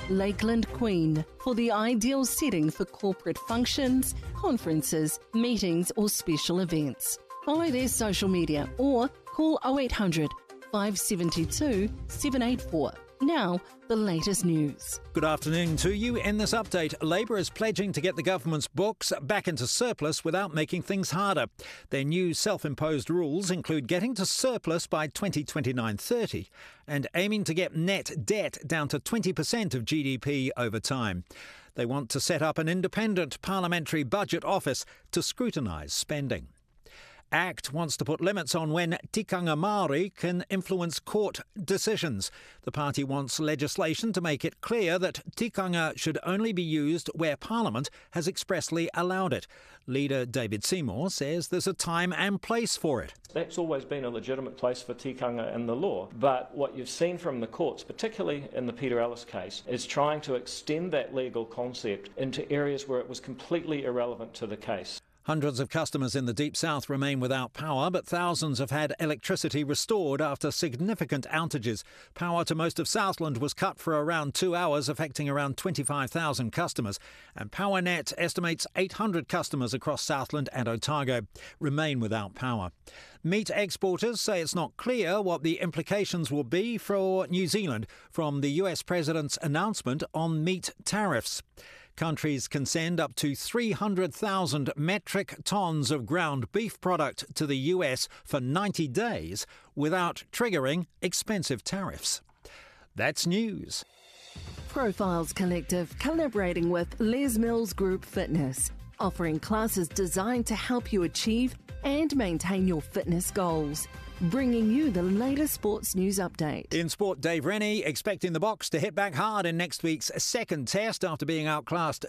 Lakeland Queen, for the ideal setting for corporate functions, conferences, meetings or special events. Follow their social media or call 0800 572 784. Now, the latest news. Good afternoon to you. In this update, Labour is pledging to get the government's books back into surplus without making things harder. Their new self-imposed rules include getting to surplus by 2029-30 and aiming to get net debt down to 20% of GDP over time. They want to set up an independent parliamentary budget office to scrutinise spending. ACT wants to put limits on when tikanga Māori can influence court decisions. The party wants legislation to make it clear that tikanga should only be used where Parliament has expressly allowed it. Leader David Seymour says there's a time and place for it. That's always been a legitimate place for tikanga in the law, but what you've seen from the courts, particularly in the Peter Ellis case, is trying to extend that legal concept into areas where it was completely irrelevant to the case. Hundreds of customers in the Deep South remain without power, but thousands have had electricity restored after significant outages. Power to most of Southland was cut for around 2 hours, affecting around 25,000 customers. And PowerNet estimates 800 customers across Southland and Otago remain without power. Meat exporters say it's not clear what the implications will be for New Zealand from the US President's announcement on meat tariffs. Countries can send up to 300,000 metric tonnes of ground beef product to the US for 90 days without triggering expensive tariffs. That's news. Profiles Collective collaborating with Les Mills Group Fitness, offering classes designed to help you achieve and maintain your fitness goals. Bringing you the latest sports news update. In sport, Dave Rennie expecting the Boks to hit back hard in next week's second test after being outclassed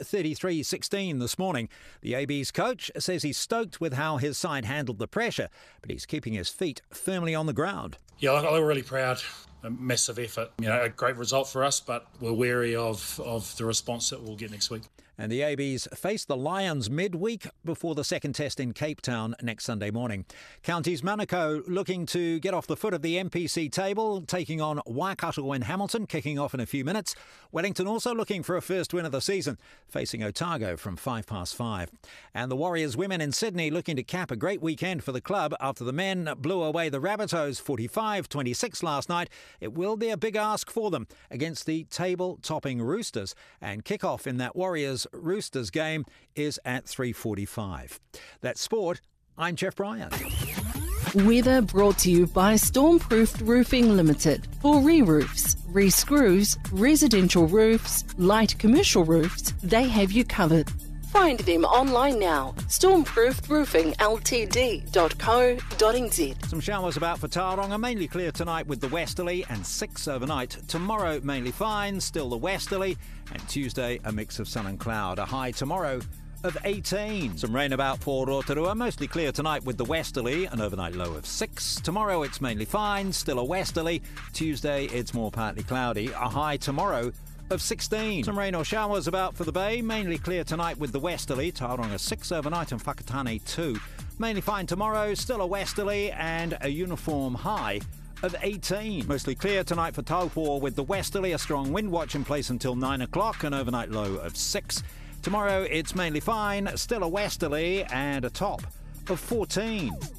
33-16 this morning. The AB's coach says he's stoked with how his side handled the pressure, but he's keeping his feet firmly on the ground. Yeah, I'm really proud. A massive effort. A great result for us, but we're wary of the response that we'll get next week. And the ABs face the Lions midweek before the second test in Cape Town next Sunday morning. Counties Manukau looking to get off the foot of the MPC table, taking on Waikato and Hamilton, kicking off in a few minutes. Wellington also looking for a first win of the season, facing Otago from 5:05. And the Warriors women in Sydney looking to cap a great weekend for the club after the men blew away the Rabbitohs 45-26 last night. It will be a big ask for them against the table-topping Roosters, and kick-off in that Warriors-Roosters game is at 3:45. That's sport. I'm Jeff Bryant. Weather brought to you by Stormproofed Roofing Limited. For re-roofs, re-screws, residential roofs, light commercial roofs, they have you covered. Find them online now. stormproofedroofingltd.co.nz. Some showers about for Tauranga, mainly clear tonight with the westerly and 6 overnight. Tomorrow mainly fine, still the westerly, and Tuesday a mix of sun and cloud. A high tomorrow of 18. Some rain about for Rotorua, mostly clear tonight with the westerly, an overnight low of 6. Tomorrow it's mainly fine, still a westerly. Tuesday it's more partly cloudy, a high tomorrow of 16. Some rain or showers about for the Bay, mainly clear tonight with the westerly. Tauranga 6 overnight and Whakatane 2. Mainly fine tomorrow, still a westerly and a uniform high of 18. Mostly clear tonight for Taupō with the westerly, a strong wind watch in place until 9 o'clock, an overnight low of 6. Tomorrow it's mainly fine, still a westerly and a top of 14.